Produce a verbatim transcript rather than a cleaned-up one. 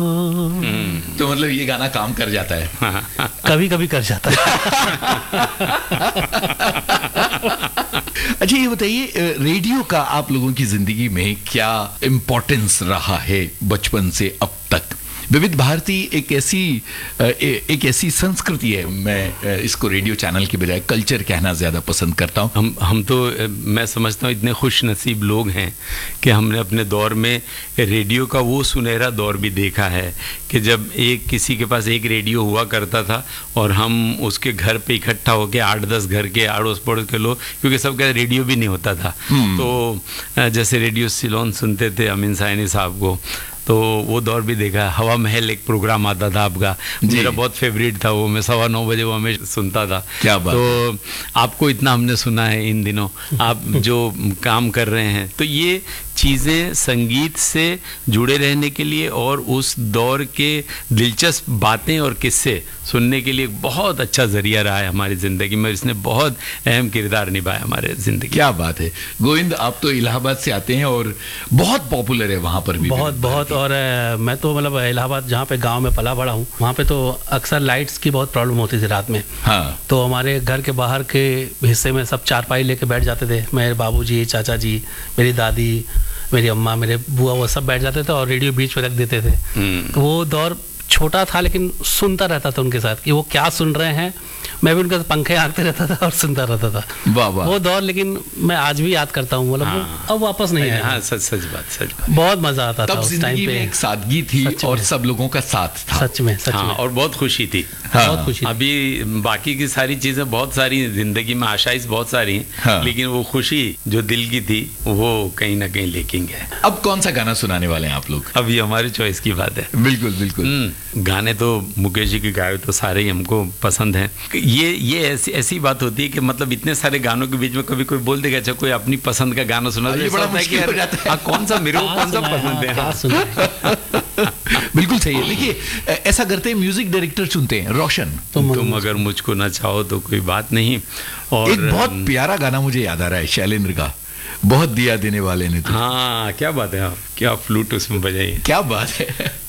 तो मतलब ये गाना काम कर जाता है? कभी कभी कर जाता है। अच्छा, ये बताइए, रेडियो का आप लोगों की जिंदगी में क्या इम्पोर्टेंस रहा है बचपन से अब तक? विविध भारती एक ऐसी एक ऐसी संस्कृति है, मैं इसको रेडियो चैनल के बजाय कल्चर कहना ज़्यादा पसंद करता हूँ। हम हम तो मैं समझता हूँ इतने खुश नसीब लोग हैं कि हमने अपने दौर में रेडियो का वो सुनहरा दौर भी देखा है कि जब एक किसी के पास एक रेडियो हुआ करता था और हम उसके घर पे इकट्ठा होकर आठ दस घर के अड़ोस पड़ोस के लोग, क्योंकि सबका रेडियो भी नहीं होता था, तो जैसे रेडियो सिलोन सुनते थे अमीन साइनी साहब को, तो वो दौर भी देखा। हवा महल एक प्रोग्राम आता था आपका, मेरा बहुत फेवरेट था वो, मैं सवा नौ बजे वो हमें सुनता था। क्या बात तो आपको इतना हमने सुना है इन दिनों, आप जो काम कर रहे हैं, तो ये चीज़ें संगीत से जुड़े रहने के लिए और उस दौर के दिलचस्प बातें और किस्से सुनने के लिए बहुत अच्छा जरिया रहा है हमारी ज़िंदगी में। इसने बहुत अहम किरदार निभाया हमारे ज़िंदगी। क्या बात है गोविंद, आप तो इलाहाबाद से आते हैं और बहुत पॉपुलर है वहाँ पर भी। बहुत बहुत, और मैं तो मतलब इलाहाबाद जहाँ पे गांव में पला बड़ा हूँ, वहाँ पे तो अक्सर लाइट्स की बहुत प्रॉब्लम होती थी रात में। हाँ। तो हमारे घर के बाहर के हिस्से में सब चारपाई लेके बैठ जाते थे, मेरे बाबूजी, चाचा जी, मेरी दादी, मेरी अम्मा, मेरे बुआ, वो सब बैठ जाते थे और रेडियो बीच में रख देते थे। तो वो दौर छोटा था लेकिन सुनता रहता था उनके साथ कि वो क्या सुन रहे हैं, मैं भी उनके साथ पंखे हाँकते रहता था और सुनता रहता था। वाह वाह। वो दौर लेकिन मैं आज भी याद करता हूँ, मतलब हाँ, अब वापस नहीं आया। हाँ, सच सच बात, सच बात। बहुत मजा आता था उस टाइम पे। एक सादगी थी और सब लोगों का साथ था। सच में, सच हाँ, में। और बहुत खुशी थी। हाँ, बहुत खुशी। अभी बाकी की सारी चीजें बहुत सारी जिंदगी में आशाइश बहुत सारी हैं, हाँ, लेकिन वो खुशी जो दिल की थी वो कहीं ना कहीं लेकिंग है। अब कौन सा गाना सुनाने वाले हैं आप लोग? अब ये हमारी चॉइस की बात है। बिल्कुल बिल्कुल। गाने तो मुकेश जी के गाए तो सारे ही हमको पसंद हैं। ये ये ऐसी ऐसी बात होती है कि मतलब इतने सारे गानों के बीच में कभी कोई बोल देगा अच्छा कोई अपनी पसंद का गाना सुना, ये बड़ा मुश्किल हो जाता है। हाँ, कौन सा मेरे को कौन सा पसंद है। हाँ। बिल्कुल सही है। देखिए, ऐसा करते हैं, म्यूजिक डायरेक्टर चुनते हैं, रोशन। तुम, तुम अगर मुझको ना चाहो तो कोई बात नहीं। और एक बहुत प्यारा गाना मुझे याद आ रहा है शैलेंद्र का, बहुत दिया देने वाले ने तो। हाँ, क्या बात है, आप क्या फ्लूट उसमें बजाइए, क्या बात है।